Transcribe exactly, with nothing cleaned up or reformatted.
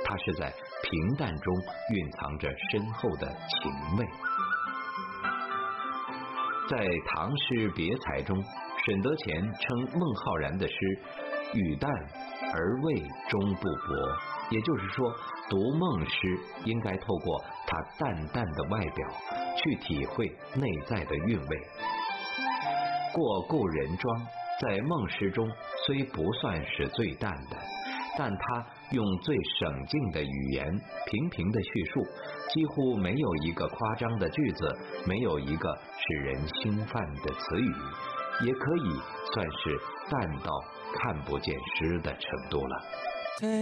它是在平淡中蕴藏着深厚的情味。在《唐诗别裁》中，沈德潜称孟浩然的诗语淡而味终不薄，也就是说，读孟诗应该透过它淡淡的外表，去体会内在的韵味。过故人庄在孟诗中虽不算是最淡的，但他用最省劲的语言，平平的叙述，几乎没有一个夸张的句子，没有一个使人心烦的词语，也可以算是淡到看不见诗的程度了。